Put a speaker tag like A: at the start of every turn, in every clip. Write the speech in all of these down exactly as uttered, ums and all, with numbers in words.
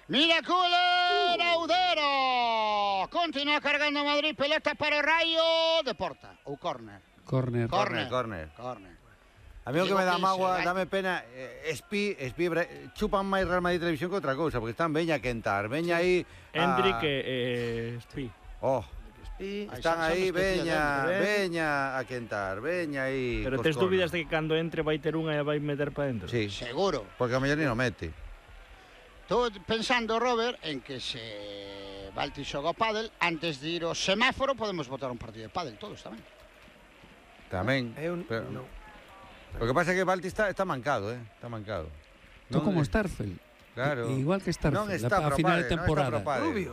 A: Mira Güler, Audero. Continúa cargando Madrid, pelota para o Rayo de Porta ou córner.
B: Córner.
C: Córner, córner.
A: Córner.
C: A mí o que me dá magua, dame pena, eh, Espi, Espi, chupan máis Real Madrid Televisión que outra cousa, porque están veña a quentar, veña aí...
D: Hendrik e eh, Espi.
C: Oh, están aí, veña, veña a quentar, veña aí...
D: Pero tes dúbidas de que cando entre vai ter unha e vai meter para dentro?
C: Sí.
A: Seguro.
C: Porque a mellor ni no mete.
A: Estou pensando, Robert, en que se Balti xoga o pádel, antes de ir ao semáforo podemos botar un partido de pádel todos tamén.
C: Tamén.
E: Eu
C: pero,
E: non.
C: Lo que pasa é que Balti está, está mancado, eh? Está mancado.
B: Tú como
C: eh,
B: Starfel.
C: Claro.
B: Igual que Starfel,
C: non está
B: a, a final de temporada.
C: No
E: Rubio.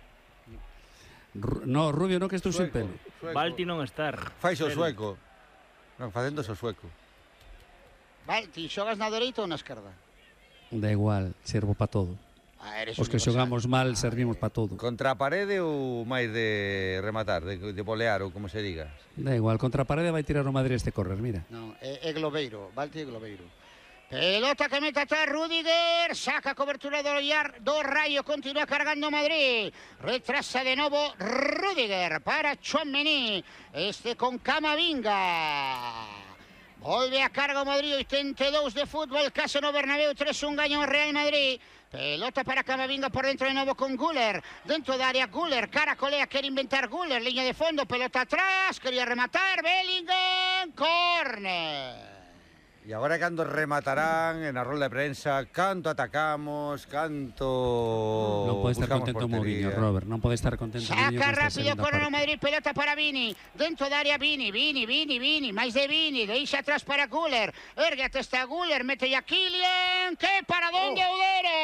B: Ru no, Rubio no, que estou sin pelo.
C: Sueco.
D: Balti non estar.
C: Fais o sueco. Non, facéndose o sueco.
A: Balti, xogas na dereita ou na esquerda?
B: Da igual, servo para todo.
A: Ah, eres
B: Os que
A: universal.
B: xogamos mal servimos para todo.
C: Contra a parede ou máis de rematar, de, de bolear ou como se diga?
B: Da igual, contra a parede vai tirar o Madrid este correr, mira.
A: Non, é, é Globeiro, Balti é Globeiro. Pelota que mete atrás Rüdiger, saca a cobertura do, do Rayo, continúa cargando Madrid. Retrasa de novo Rüdiger para Tchouaméni, este con Camavinga. Volve a carga o Madrid, oitenta e dous de fútbol, caso no Bernabéu, tres un gaño o Real Madrid. Pelota para Camavinga por dentro de novo con Güler. Dentro da área Güler, cara colea, quere inventar Güler, liña de fondo, pelota atrás, quería rematar, Bellingham, córner.
C: E agora cando rematarán en a rolda de prensa, canto atacamos, canto...
B: Non pode estar
C: buscamos
B: contento
C: portería.
B: Mourinho, Robert, non pode estar contento Mourinho.
A: Saca rápido con o Madrid, pelota para Vini. Dentro da área Vini, Vini, Vini, Vini. Máis de Vini, deixa atrás para Güler. Ergue a testa a Güler, mete a Kylian. Que para donde oh. Audero?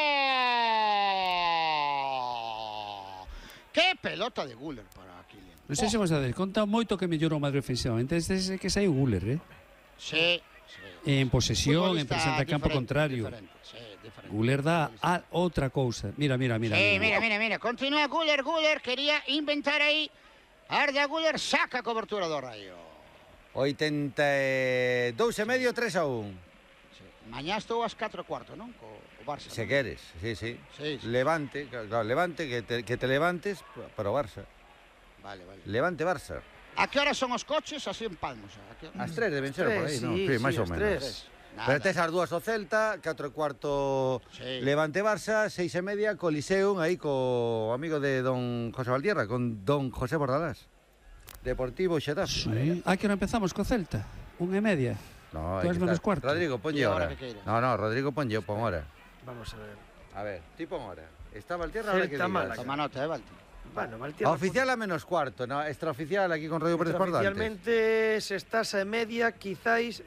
A: Que pelota de Güler para Kylian.
B: Non sei se vos dades conta moito que mellorou o Madrid ofensivamente desde que saiu Güler, eh?
A: Sí.
B: En posesión, en presencia de campo contrario.
A: Sí,
B: Güler dá a outra cousa. Mira, mira, mira.
A: Sí, mira, mira, mira. Continúa Güler, Güler. Quería inventar aí. Arda Güler, saca a cobertura do Rayo.
C: oitenta e dous e medio, tres a un.
A: Sí. Mañá estou ás catro e cuarto, non? Co o Barça.
C: Se
A: non?
C: queres, sí, sí.
A: Sí, sí.
C: Levante, claro, levante, que te, que te levantes para o Barça.
A: Vale, vale.
C: Levante Barça.
A: A que hora son os coches? Así en Palmos. A que hora?
C: As tres deben ser por aí,
E: Tres,
C: non?
E: sí,
C: Sí, máis
E: sí,
C: ou
E: as
C: menos.
E: tres.
A: Nada.
C: Pero tes as dúas o Celta, catro e cuarto
A: Sí.
C: Levante Barça, seis e media Coliseum, aí co amigo de don José Valtierra, con don José Bordalás. Deportivo Xetafe.
B: Sí. Ah, que non empezamos co Celta. Unha e media.
C: No,
B: Tú
C: hai
B: eres
C: que
B: menos
C: estar-
B: cuarto.
C: Rodrigo, ponlle
A: Y
C: hora.
A: ahora que queira.
C: No, no, Rodrigo, ponlle, pon hora.
E: Vamos a ver.
C: A ver, ti pon hora. Está Valtierra, ahora que
E: Celta,
C: digas.
E: Málaga.
A: Toma nota, eh, Balti.
E: Bueno,
C: A
E: Valtierra...
C: oficial a menos cuarto, no, extraoficial aquí con Radio Pérez Pardantes.
E: Oficialmente, se estás a media, quizáis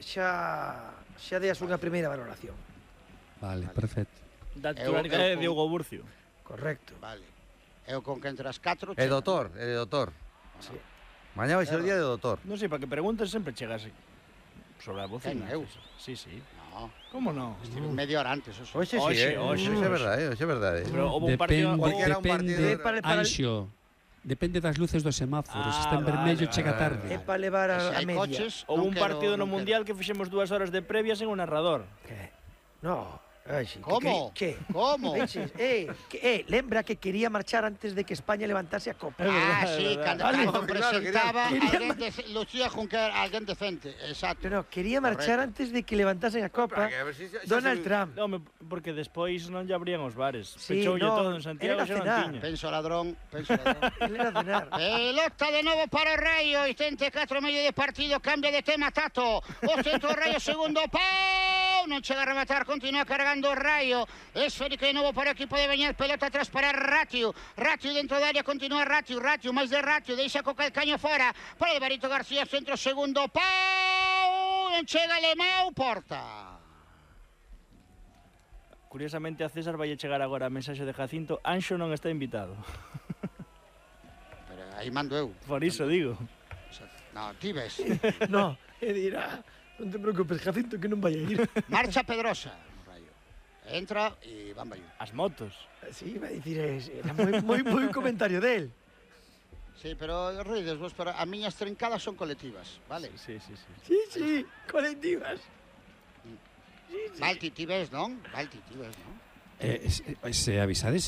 E: xa xa deas unha primeira valoración.
B: Vale, perfecto.
D: Da
A: Eu-
D: titularidade
A: eu-
D: de Diogo Burcio.
E: Correcto.
A: Vale. Eu con que entre as catro...
C: É doutor, é doutor.
E: Sí.
C: Mañá vai ser o día de doutor.
D: Non sei, para que preguntes sempre chegas sobre a bocina.
A: Quen, eu?
D: Sí, sí.
A: No,
D: Como non?
A: estive media hora antes, eso.
C: Hoxe sí,
D: Hoxe,
C: eh.
D: hoxe,
C: Hoxe é
D: hoxe.
C: verdade, hoxe é verdade.
D: Pero houve un partido...
B: Depende,
C: Cualquiera un
B: depende,
C: partido-
E: Para- para-
B: Anxo, depende das luces dos semáforos.
D: Ah,
B: Está en
D: vale,
B: vermello,
D: vale,
B: chega
C: vale.
B: tarde.
E: É para levar
A: Se
E: a, a
A: hai
E: media.
A: coches,
D: Houve
A: non
D: un
A: quero-
D: partido no
A: non
D: Mundial que fixemos dúas horas de previa sen un narrador.
E: Que? No. Ai, sí, que
A: Como?
E: Que?
A: Como?
E: Vexes, eh, que, eh, lembra que quería marchar antes de que España levantase a copa.
A: Ah,
D: verdad,
A: sí,
D: é verdad.
A: cando,
E: Vale.
A: cando
C: Claro,
A: presentaba
E: quería-
A: alguén de, Lucía Junquer, alguén decente, exacto.
E: No, no, quería marchar
A: Correcto.
E: antes de que levantasen a copa
C: Para que a ver si xa- xa
E: Donald
C: se-
E: Trump.
D: Non, me- porque despois non lle abrían os bares.
E: Sí,
D: Pechoulle
E: no,
D: todo en Santiago,
E: era
D: xa non
E: cenar.
D: tiña.
A: Penso ladrón, penso ladrón.
E: Él era cenar.
A: Pelota de novo para o Rayo, oitenta e catro medio de partido, cambia de tema Tato. O centro o Rayo, segundo pau, non chega a rematar, continúa cargando o Rayo. Esférica de novo para o equipo de Beñat, pelota atrás para Ratiu. Ratiu dentro da área, continúa Ratiu, Ratiu, máis de Ratiu, deixa co calcaño fora. Para Alvarito García, centro, segundo pau, non chega Lemau, porta.
D: Curiosamente a César vai chegar agora a mensaxe de Jacinto, Anxo non está invitado.
A: Pero aí mando eu.
D: Por iso digo.
A: No, ti ves.
E: No, e dirá, non te preocupes, Jacinto, que non vai a ir.
A: Marcha Pedrosa no Rayo. Entra e van Bayón.
D: As motos.
E: Sí, vai dicir, es- era moi, moi, moi comentario del.
A: Sí, pero ruides vos, pero as miñas trincadas son colectivas, vale?
D: Sí, sí, sí.
E: Sí, sí, colectivas.
A: Balti, ti ves, non? Balti, ti ves, non?
B: Eh, se, se avisades,